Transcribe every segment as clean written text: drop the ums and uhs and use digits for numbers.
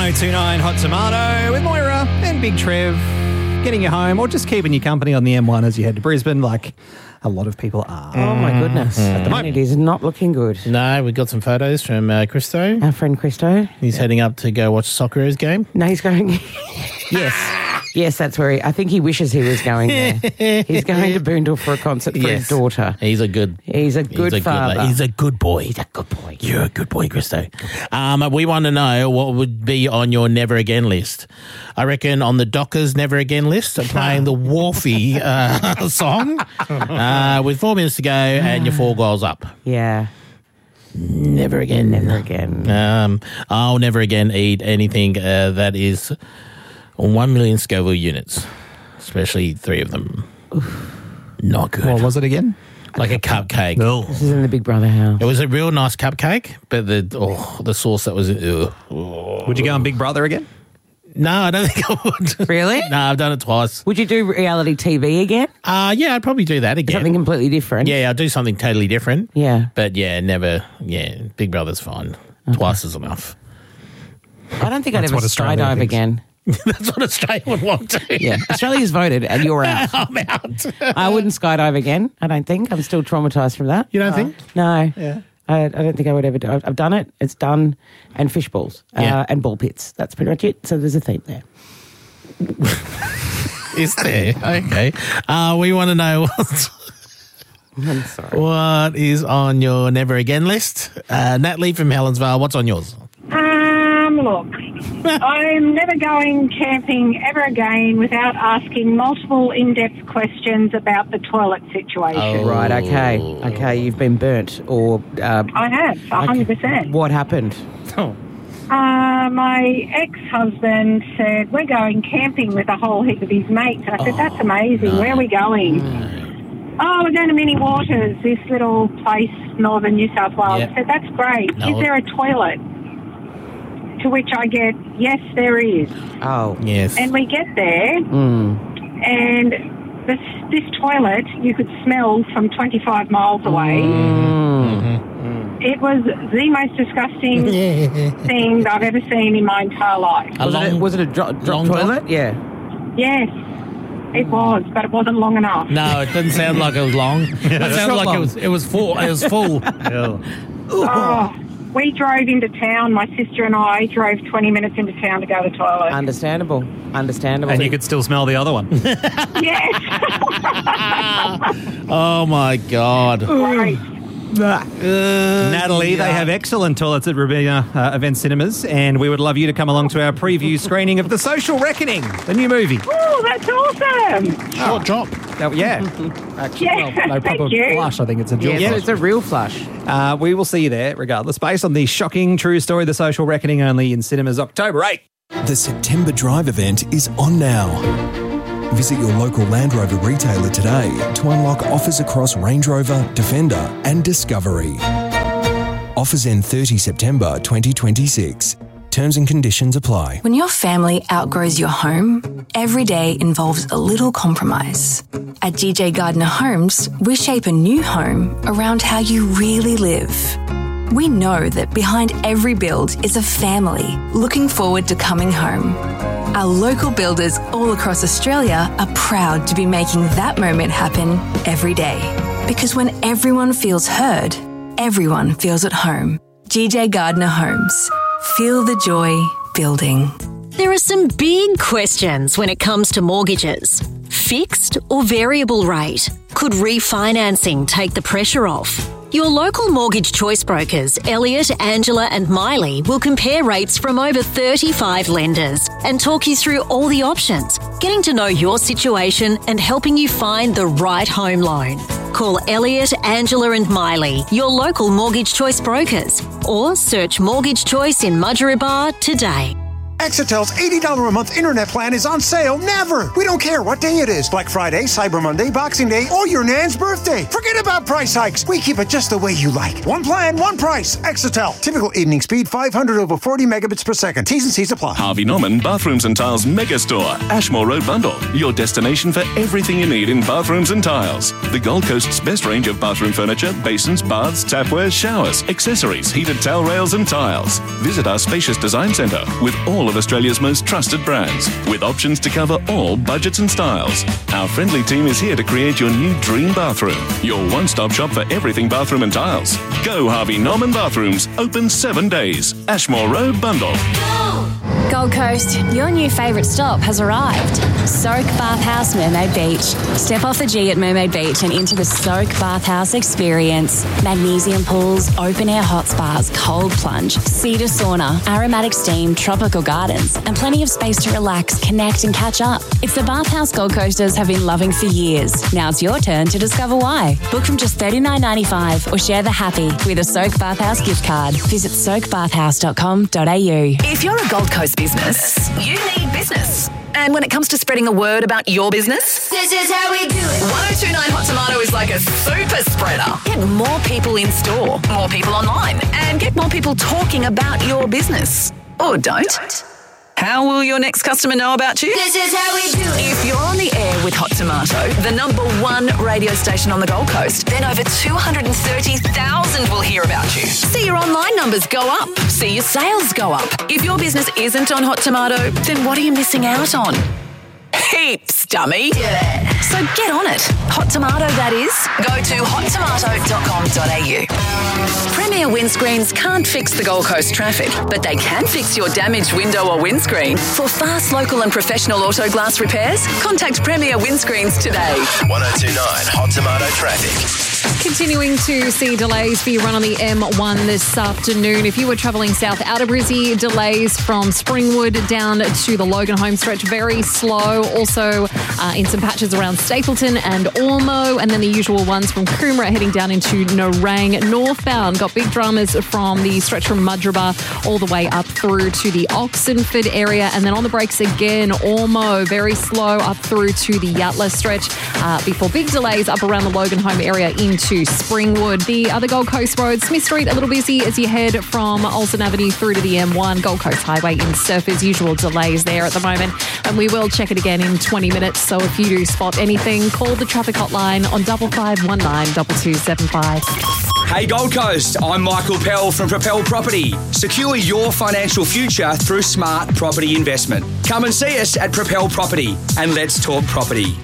1029 Hot Tomato with Moira and Big Trev, getting you home or just keeping you company on the M1 as you head to Brisbane, like a lot of people are. Oh, my goodness. At the moment, it is not looking good. No, we got some photos from Christo. Our friend Christo. He's heading up to go watch the Socceroos game. No, he's going... Yes, that's where I think he wishes he was going there. He's going to Boondall for a concert for his daughter. He's a good father. He's a good boy. He's a good boy. You're a good boy, Christo. We want to know what would be on your Never Again list. I reckon on the Dockers Never Again list, I'm playing the Wharfie song with 4 minutes to go and you're 4 goals up. Yeah. Never again. Never again. I'll never again eat anything that is 1 million Scoville units, especially 3 of them. Not good. What was it again? Like a cupcake. No. This is in the Big Brother house. It was a real nice cupcake, but the sauce that was... Would you go on Big Brother again? No, I don't think I would. Really? No, I've done it twice. Would you do reality TV again? Yeah, I'd probably do that again. Something completely different? Yeah, I'll do something totally different. Yeah. But yeah, never... Yeah, Big Brother's fine. Okay. Twice is enough. I don't think I'd ever skydive again. That's what Australia would want to. Yeah, Australia's voted and you're out. I'm out. I wouldn't skydive again, I don't think. I'm still traumatised from that. You don't think? No. Yeah. I don't think I would ever do it. I've done it. It's done. And fish balls. And ball pits. That's pretty much it. So there's a theme there. Is there? Okay. We want to know I'm sorry. what is on your Never Again list. Natalie from Helensvale, what's on yours? Look, I'm never going camping ever again without asking multiple in-depth questions about the toilet situation. Oh. Right, okay, you've been burnt or... I have, 100%. What happened? My ex-husband said, we're going camping with a whole heap of his mates. I said, that's amazing. No. Where are we going? Oh, we're going to Mini Waters, this little place, northern New South Wales. Yep. I said, that's great. No. Is there a toilet? To which I get, yes, there is. Oh. Yes. And we get there, and this toilet you could smell from 25 miles away. It was the most disgusting thing that I've ever seen in my entire life. Was it a drop toilet? Yeah. Yes, it was, but it wasn't long enough. No, it didn't sound like it was long. It sounded like it was full. It was full. Oh. We drove into town, my sister and I drove 20 minutes into town to go to the toilet. Understandable. And you could still smell the other one. Yes. Oh, my God. Right. Natalie, they have excellent toilets at Robina Event Cinemas, and we would love you to come along to our preview screening of The Social Reckoning, the new movie. Oh, that's awesome. Short drop. Actually, Yeah, no proper thank you. flush. I think it's a dual Yeah, flush. it's a real flush. We will see you there, regardless. Based on the shocking true story, The Social Reckoning, only in cinemas October 8. The September Drive event is on now. Visit your local Land Rover retailer today to unlock offers across Range Rover, Defender and Discovery. Offers end 30 September 2026. Terms and conditions apply. When your family outgrows your home, every day involves a little compromise. At GJ Gardner Homes, we shape a new home around how you really live. We know that behind every build is a family looking forward to coming home. Our local builders all across Australia are proud to be making that moment happen every day. Because when everyone feels heard, everyone feels at home. GJ Gardner Homes. Feel the joy building. There are some big questions when it comes to mortgages. Fixed or variable rate? Could refinancing take the pressure off? Your local mortgage choice brokers, Elliott, Angela and Miley, will compare rates from over 35 lenders and talk you through all the options, getting to know your situation and helping you find the right home loan. Call Elliott, Angela and Miley, your local mortgage choice brokers, or search Mortgage Choice in Mudgeeraba today. Exetel's $80 a month internet plan is on sale never. We don't care what day it is. Black Friday, Cyber Monday, Boxing Day, or your nan's birthday. Forget about price hikes. We keep it just the way you like. One plan, one price. Exetel. Typical evening speed 500 over 40 megabits per second. T's and C's apply. Harvey Norman Bathrooms and Tiles Megastore. Ashmore Road Bundle. Your destination for everything you need in bathrooms and tiles. The Gold Coast's best range of bathroom furniture, basins, baths, tapware, showers, accessories, heated towel rails and tiles. Visit our spacious design centre with all all of Australia's most trusted brands, with options to cover all budgets and styles. Our friendly team is here to create your new dream bathroom. Your one-stop shop for everything bathroom and tiles. Go Harvey Norman Bathrooms, open 7 days. Ashmore Road, Bundle. Gold Coast, your new favourite stop has arrived. Soak Bathhouse Mermaid Beach. Step off the G at Mermaid Beach and into the Soak Bathhouse experience. Magnesium pools, open-air hot spas, cold plunge, cedar sauna, aromatic steam, tropical gardens, and plenty of space to relax, connect and catch up. It's the bathhouse Gold Coasters have been loving for years. Now it's your turn to discover why. Book from just $39.95 or share the happy with a Soak Bathhouse gift card. Visit soakbathhouse.com.au. If you're a Gold Coast business, you need business. And when it comes to spreading the word about your business, This is how we do it. 1029 Hot Tomato is like a super spreader. Get more people in store, more people online, and get more people talking about your business. Or don't. How will your next customer know about you? This is how we do it. If you're on the air with Hot Tomato, the #1 radio station on the Gold Coast, then over 230,000 will hear about you. See your online numbers go up. See your sales go up. If your business isn't on Hot Tomato, then what are you missing out on? Heaps, dummy. So get on it. Hot Tomato, that is. Go to hottomato.com.au. Premier Windscreens can't fix the Gold Coast traffic, but they can fix your damaged window or windscreen. For fast, local and professional auto glass repairs, contact Premier Windscreens today. 1029 Hot Tomato traffic. Continuing to see delays for you run on the M1 this afternoon. If you were travelling south out of Brizzy, delays from Springwood down to the Logan home stretch, very slow. Also in some patches around Stapleton and Ormo, and then the usual ones from Coomera heading down into Nerang. Northbound got big dramas from the stretch from Mudgeeraba all the way up through to the Oxenford area, and then on the brakes again, Ormo, very slow up through to the Yatla stretch before big delays up around the Logan home area into Springwood. The other Gold Coast roads, Smith Street a little busy as you head from Olsen Avenue through to the M1. Gold Coast Highway in Surfers, usual delays there at the moment, and we will check it again in 20 minutes. So if you do spot anything, call the traffic hotline on 5519 2275. Hey Gold Coast, I'm Michael Pell from Propel Property. Secure your financial future through smart property investment. Come and see us at Propel Property and let's talk property.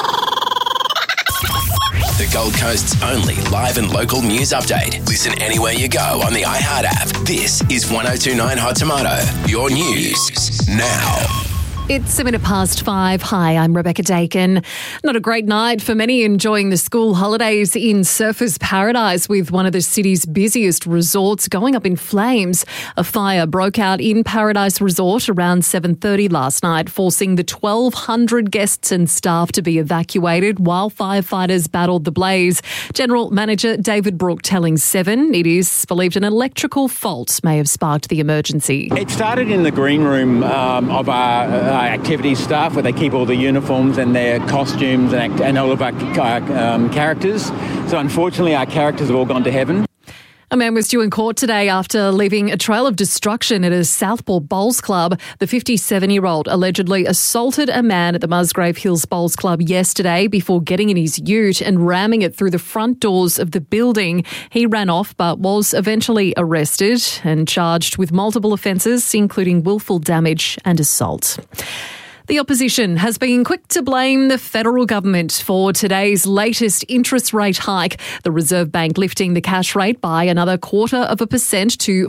The Gold Coast's only live and local news update. Listen anywhere you go on the iHeart app. This is 1029 Hot Tomato. Your news now. It's 5:07. Hi, I'm Rebecca Dakin. Not a great night for many enjoying the school holidays in Surfers Paradise, with one of the city's busiest resorts going up in flames. A fire broke out in Paradise Resort around 7:30 last night, forcing the 1,200 guests and staff to be evacuated while firefighters battled the blaze. General Manager David Brooke telling Seven it is believed an electrical fault may have sparked the emergency. It started in the green room of our activities staff, where they keep all the uniforms and their costumes and all of our characters. So unfortunately our characters have all gone to heaven. A man was due in court today after leaving a trail of destruction at a Southport Bowls Club. The 57-year-old allegedly assaulted a man at the Musgrave Hills Bowls Club yesterday before getting in his ute and ramming it through the front doors of the building. He ran off but was eventually arrested and charged with multiple offences, including willful damage and assault. The opposition has been quick to blame the federal government for today's latest interest rate hike, the Reserve Bank lifting the cash rate by another 0.25% to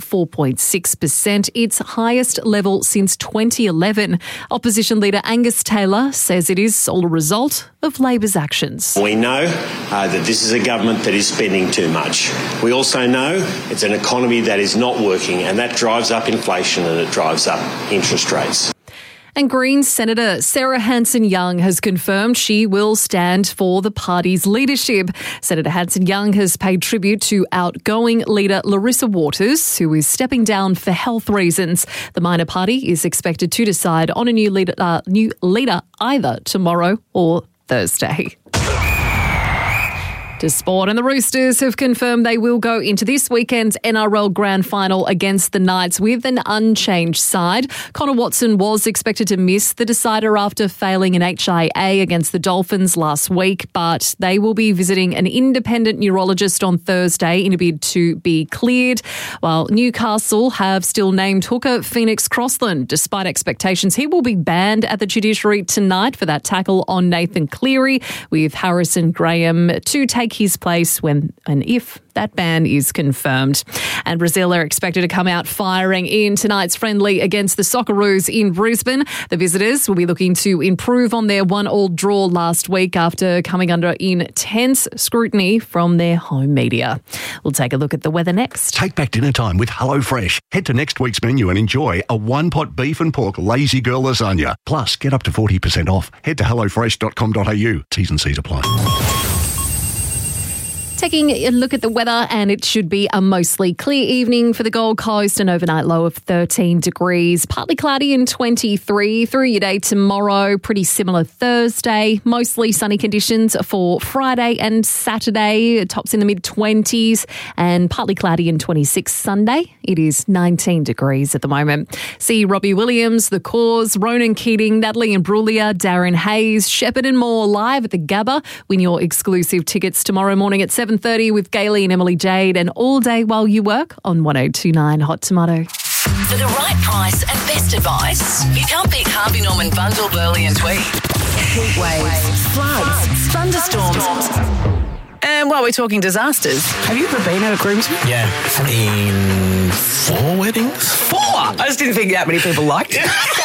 4.6%, its highest level since 2011. Opposition leader Angus Taylor says it is all a result of Labor's actions. We know that this is a government that is spending too much. We also know it's an economy that is not working, and that drives up inflation and it drives up interest rates. And Greens Senator Sarah Hanson-Young has confirmed she will stand for the party's leadership. Senator Hanson-Young has paid tribute to outgoing leader Larissa Waters, who is stepping down for health reasons. The minor party is expected to decide on a new leader either tomorrow or Thursday. To sport, and the Roosters have confirmed they will go into this weekend's NRL Grand Final against the Knights with an unchanged side. Connor Watson was expected to miss the decider after failing an HIA against the Dolphins last week, but they will be visiting an independent neurologist on Thursday in a bid to be cleared, while Newcastle have still named hooker Phoenix Crossland. Despite expectations, he will be banned at the judiciary tonight for that tackle on Nathan Cleary, with Harrison Graham to take his place when and if that ban is confirmed. And Brazil are expected to come out firing in tonight's friendly against the Socceroos in Brisbane. The visitors will be looking to improve on their 1-1 draw last week after coming under intense scrutiny from their home media. We'll take a look at the weather next. Take back dinner time with HelloFresh. Head to next week's menu and enjoy a one-pot beef and pork lazy girl lasagna. Plus, get up to 40% off. Head to hellofresh.com.au. T's and C's apply. Taking a look at the weather, and it should be a mostly clear evening for the Gold Coast, an overnight low of 13 degrees. Partly cloudy and 23 through your day tomorrow. Pretty similar Thursday. Mostly sunny conditions for Friday and Saturday. Tops in the mid-20s, and partly cloudy and 26 Sunday. It is 19 degrees at the moment. See Robbie Williams, The Cause, Ronan Keating, Natalie Imbruglia, Darren Hayes, Shepherd and more live at the Gabba. Win your exclusive tickets tomorrow morning at 7:30 with Gailey and Emily Jade, and all day while you work on 102.9 Hot Tomato. For the right price and best advice, you can't beat Harvey Norman Bundle, Burley and Tweed. Heat waves, floods, thunderstorms. And while we're talking disasters, have you ever been at a groomsman? Yeah, in 4 weddings. 4? I just didn't think that many people liked it.